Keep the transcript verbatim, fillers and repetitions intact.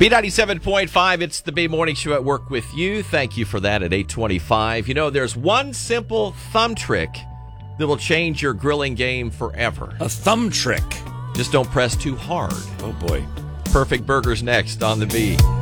B ninety-seven point five, it's the B Morning Show at work with you. Thank you for that at eight twenty-five. You know, there's one simple thumb trick that will change your grilling game forever. A thumb trick. Just don't press too hard. Oh, boy. Perfect Burgers next on the B.